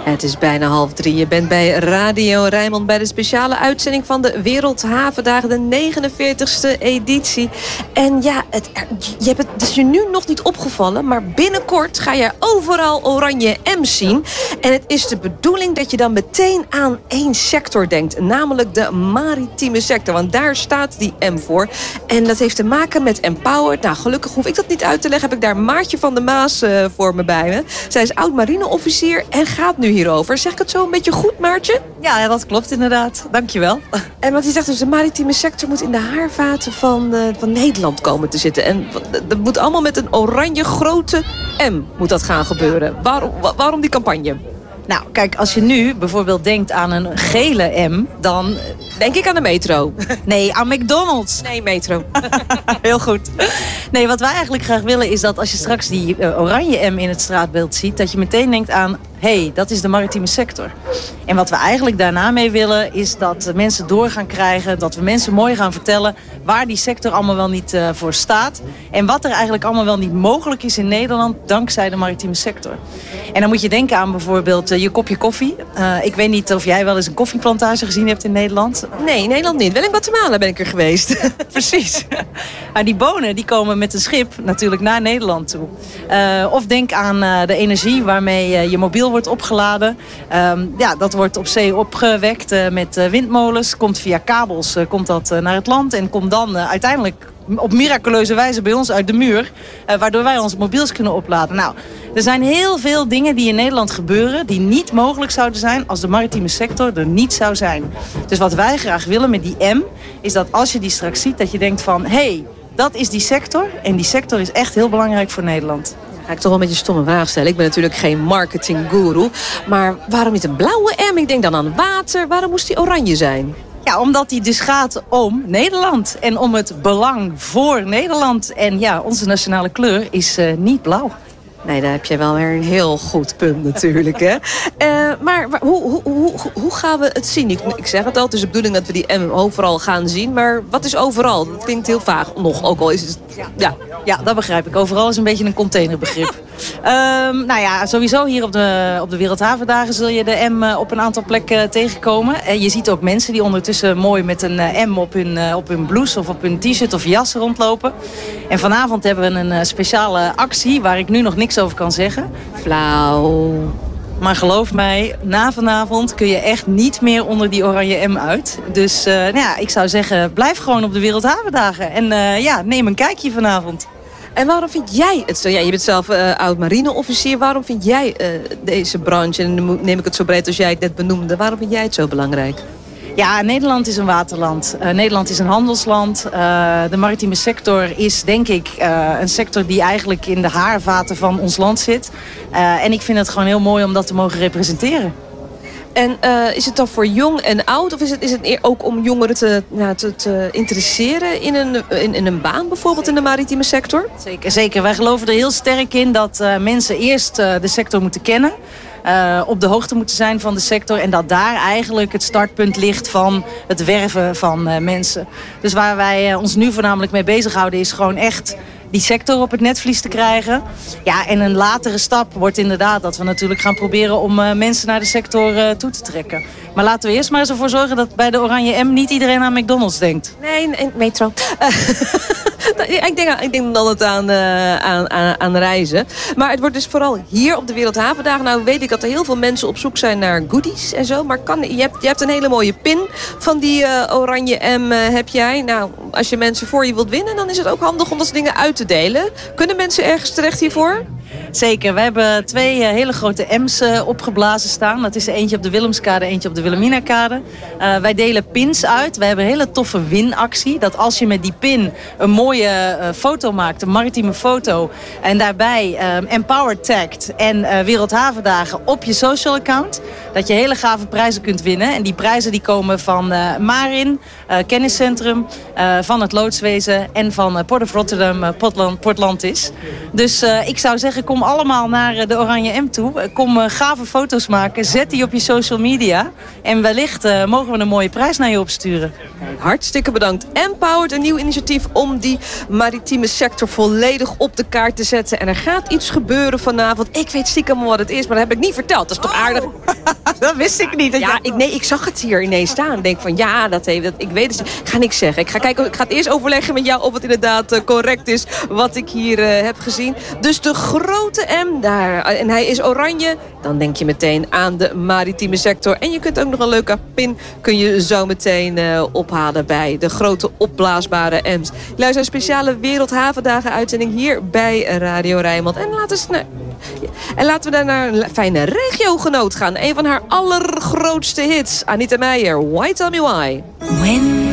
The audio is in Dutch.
Het is bijna 2:30. Je bent bij Radio Rijnmond bij de speciale uitzending van de Wereldhavendagen, de 49ste editie. En ja, het is je nu nog niet opgevallen, maar binnenkort ga je overal oranje M's zien. En het is de bedoeling dat je dan meteen aan één sector denkt, namelijk de maritieme sector. Want daar staat die M voor. En dat heeft te maken met Empowered. Nou, gelukkig hoef ik dat niet uit te leggen. Heb ik daar Maartje van der Maas voor me bij me. Zij is oud-marineofficier en gaat nu hierover. Zeg ik het zo een beetje goed, Maartje? Ja, dat klopt inderdaad. Dankjewel. En wat hij zegt, dus de maritieme sector moet in de haarvaten van Nederland komen te zitten. En dat moet allemaal met een oranje grote M moet dat gaan gebeuren. Waarom die campagne? Nou, kijk, als je nu bijvoorbeeld denkt aan een gele M, dan... Denk ik aan de metro. Nee, aan McDonald's. Nee, metro. Heel goed. Nee, wat wij eigenlijk graag willen is dat als je straks die oranje M in het straatbeeld ziet, dat je meteen denkt aan, hé, dat is de maritieme sector. En wat we eigenlijk daarna mee willen is dat mensen door gaan krijgen, dat we mensen mooi gaan vertellen waar die sector allemaal wel niet voor staat. En wat er eigenlijk allemaal wel niet mogelijk is in Nederland dankzij de maritieme sector. En dan moet je denken aan bijvoorbeeld je kopje koffie. Ik weet niet of jij wel eens een koffieplantage gezien hebt in Nederland. Nee, in Nederland niet. Wel in Guatemala ben ik er geweest. Precies. Maar die bonen die komen met een schip natuurlijk naar Nederland toe. Of denk aan de energie waarmee je mobiel wordt opgeladen. Ja, dat wordt op zee opgewekt met windmolens. Komt via kabels komt dat naar het land en komt dan uiteindelijk op miraculeuze wijze bij ons uit de muur. Waardoor wij onze mobiels kunnen opladen. Nou, er zijn heel veel dingen die in Nederland gebeuren die niet mogelijk zouden zijn als de maritieme sector er niet zou zijn. Dus wat wij graag willen met die M is dat als je die straks ziet, dat je denkt van, hé, dat is die sector. En die sector is echt heel belangrijk voor Nederland. Ga ik toch wel een beetje een stomme vraag stellen. Ik ben natuurlijk geen marketinggoeroe. Maar waarom niet een blauwe M? Ik denk dan aan water. Waarom moest die oranje zijn? Ja, omdat die dus gaat om Nederland. En om het belang voor Nederland. En ja, onze nationale kleur is niet blauw. Nee, daar heb je wel weer een heel goed punt natuurlijk, hè? Maar hoe gaan we het zien? Ik zeg het al, het is de bedoeling dat we die M overal gaan zien. Maar wat is overal? Dat klinkt heel vaag nog, ook al is het... Ja, dat begrijp ik. Overal is een beetje een containerbegrip. Nou ja, sowieso hier op de Wereldhavendagen zul je de M op een aantal plekken tegenkomen. En je ziet ook mensen die ondertussen mooi met een M op hun blouse of op hun t-shirt of jas rondlopen. En vanavond hebben we een speciale actie waar ik nu nog niks over kan zeggen. Flauw. Maar geloof mij, na vanavond kun je echt niet meer onder die oranje M uit. Dus ik zou zeggen, blijf gewoon op de Wereldhavendagen. En neem een kijkje vanavond. En waarom vind jij het zo? Ja, je bent zelf oud-marineofficier. Waarom vind jij deze branche, en dan neem ik het zo breed als jij het net benoemde, waarom vind jij het zo belangrijk? Ja, Nederland is een waterland. Nederland is een handelsland. De maritieme sector is, denk ik, een sector die eigenlijk in de haarvaten van ons land zit. En ik vind het gewoon heel mooi om dat te mogen representeren. En is het dan voor jong en oud? Of is het ook om jongeren te interesseren in een baan bijvoorbeeld in de maritieme sector? Zeker. Wij geloven er heel sterk in dat mensen eerst de sector moeten kennen. Op de hoogte moeten zijn van de sector. En dat daar eigenlijk het startpunt ligt van het werven van mensen. Dus waar wij ons nu voornamelijk mee bezighouden is gewoon echt die sector op het netvlies te krijgen. Ja, en een latere stap wordt inderdaad dat we natuurlijk gaan proberen om mensen naar de sector toe te trekken. Maar laten we eerst maar eens ervoor zorgen dat bij de oranje M niet iedereen aan McDonald's denkt. Nee, metro. Ik denk dan het aan reizen. Maar het wordt dus vooral hier op de Wereldhavendagen. Nou weet ik dat er heel veel mensen op zoek zijn naar goodies en zo. Maar je hebt een hele mooie pin van die oranje M heb jij. Nou, als je mensen voor je wilt winnen, dan is het ook handig om dat soort dingen uit te delen. Kunnen mensen ergens terecht hiervoor? Zeker. We hebben 2 hele grote M's opgeblazen staan. Dat is eentje op de Willemskade, eentje op de Wilhelminakade. Wij delen pins uit. We hebben een hele toffe winactie. Dat als je met die pin een mooie foto maakt, een maritieme foto, en daarbij Empowered tagt en Wereldhavendagen op je social account, dat je hele gave prijzen kunt winnen. En die prijzen die komen van Marin, kenniscentrum, van het loodswezen en van Port of Rotterdam, Portlandis. Dus ik zou zeggen, zeggen, kom allemaal naar de Oranje M toe. Kom gave foto's maken. Zet die op je social media. En wellicht mogen we een mooie prijs naar je opsturen. Hartstikke bedankt. Empowered, een nieuw initiatief om die maritieme sector volledig op de kaart te zetten. En er gaat iets gebeuren vanavond. Ik weet stiekem wat het is, maar dat heb ik niet verteld. Dat is toch aardig? Dat wist ik niet. Ik zag het hier ineens staan. Ik denk van ik weet het. Ik ga niks zeggen. Ik ga het eerst overleggen met jou of het inderdaad correct is wat ik hier heb gezien. Dus de grote M daar. En hij is oranje. Dan denk je meteen aan de maritieme sector. En je kunt ook nog een leuke pin kun je zo meteen ophalen bij de grote opblaasbare M's. Luister een speciale Wereldhavendagen uitzending hier bij Radio Rijnmond. En laten we daar naar een fijne regiogenoot gaan. Een van haar allergrootste hits. Anita Meijer, Why Tell Me Why. When